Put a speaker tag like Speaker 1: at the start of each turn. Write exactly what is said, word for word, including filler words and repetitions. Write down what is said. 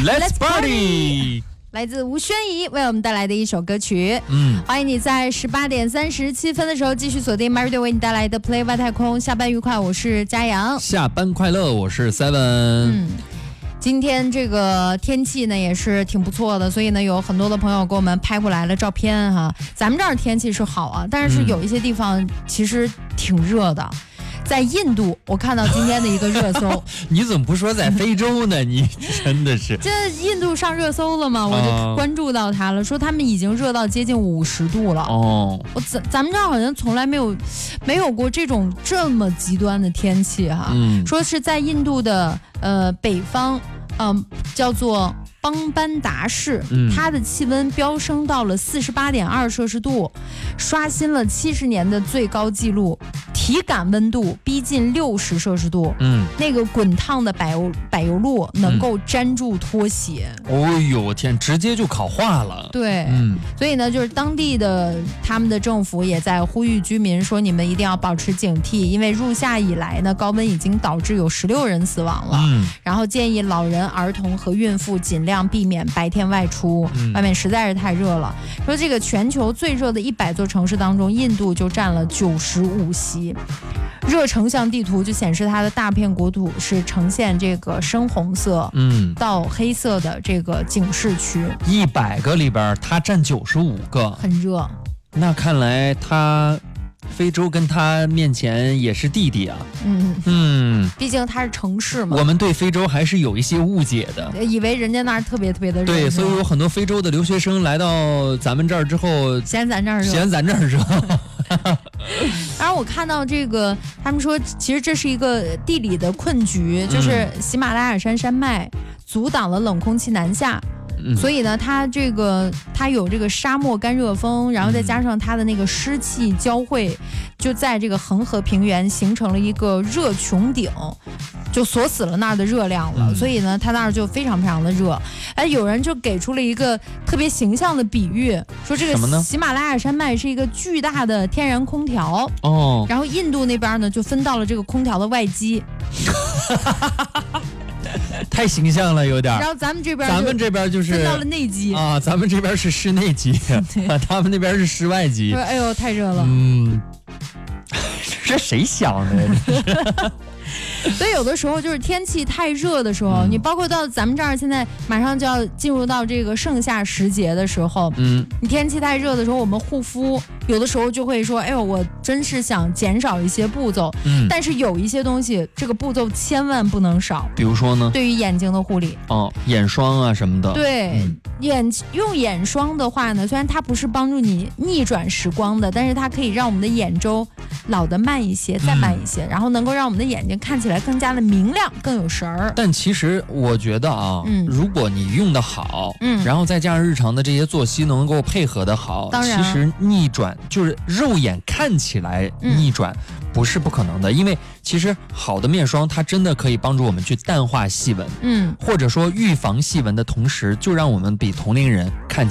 Speaker 1: Let's Party，
Speaker 2: 来自吴宣仪为我们带来的一首歌曲。
Speaker 1: 嗯，
Speaker 2: 欢迎你在十八点三十七分的时候继续锁定 MyRadio 为你带来的 Play 外太空。下班愉快，我是嘉阳。
Speaker 1: 下班快乐，我是 Seven。
Speaker 2: 嗯，今天这个天气呢也是挺不错的，所以呢有很多的朋友给我们拍过来了照片哈。咱们这儿天气是好啊，但是有一些地方其实挺热的。在印度，我看到今天的一个热搜。
Speaker 1: 你怎么不说在非洲呢？你真的是。
Speaker 2: 这印度上热搜了吗？我就关注到它了，说他们已经热到接近五十度了。哦，我咱咱们这儿好像从来没有没有过这种这么极端的天气哈。嗯，说是在印度的呃北方，嗯、呃，叫做邦班达市，嗯、它的气温飙升到了四十八点二摄氏度，刷新了七十年的最高纪录。体感温度逼近六十摄氏度，嗯，那个滚烫的柏油柏油路能够粘住拖鞋。
Speaker 1: 哦呦天，直接就烤化了。
Speaker 2: 对，嗯，所以呢，就是当地的他们的政府也在呼吁居民说，你们一定要保持警惕，因为入夏以来呢，高温已经导致有十六人死亡了。嗯，然后建议老人、儿童和孕妇尽量避免白天外出，嗯、外面实在是太热了。说这个全球最热的一百座城市当中，印度就占了九十五席。热成像地图就显示它的大片国土是呈现这个深红色，嗯，到黑色的这个警示区。
Speaker 1: 一百个里边，它占九十五个，
Speaker 2: 很热。
Speaker 1: 那看来它非洲跟它面前也是弟弟啊。嗯
Speaker 2: 嗯，毕竟它是城市嘛。
Speaker 1: 我们对非洲还是有一些误解的，
Speaker 2: 以为人家那儿特别特别的热。
Speaker 1: 对，所以有很多非洲的留学生来到咱们这儿之后，
Speaker 2: 嫌咱这儿热，
Speaker 1: 嫌咱这儿热。
Speaker 2: 当然我看到这个他们说其实这是一个地理的困局，就是喜马拉雅山山脉阻挡了冷空气南下，嗯、所以呢它这个它有这个沙漠干热风，然后再加上它的那个湿气交汇，就在这个恒河平原形成了一个热穹顶，就锁死了那儿的热量了，嗯、所以呢它那儿就非常非常的热。哎，有人就给出了一个特别形象的比喻，说这个喜马拉雅山脉是一个巨大的天然空调哦，然后印度那边呢就分到了这个空调的外机。
Speaker 1: 太形象了，有点。
Speaker 2: 然后咱们这边，
Speaker 1: 咱们这边就是
Speaker 2: 分到了内机
Speaker 1: 啊，咱们这边是室内机，他们那边是室外机。
Speaker 2: 哎呦，太热了。
Speaker 1: 嗯，这谁想的？
Speaker 2: 所以有的时候就是天气太热的时候，嗯、你包括到咱们这儿现在马上就要进入到这个盛夏时节的时候，嗯，你天气太热的时候，我们护肤有的时候就会说，哎呦，我真是想减少一些步骤，嗯，但是有一些东西这个步骤千万不能少。
Speaker 1: 比如说呢？
Speaker 2: 对于眼睛的护理，
Speaker 1: 哦，眼霜啊什么的。
Speaker 2: 对，嗯、眼用眼霜的话呢，虽然它不是帮助你逆转时光的，但是它可以让我们的眼周老得慢一些，再慢一些，嗯、然后能够让我们的眼睛看起来更加的明亮，更有神儿。
Speaker 1: 但其实我觉得啊，嗯、如果你用得好，嗯，然后再加上日常的这些作息能够配合得好，
Speaker 2: 当然，
Speaker 1: 其实逆转就是肉眼看起来逆转。嗯不是不可能的，因为其实好的面霜它真的可以帮助我们去淡化细纹，嗯，或者说预防细纹的同时，就让我们比同龄人看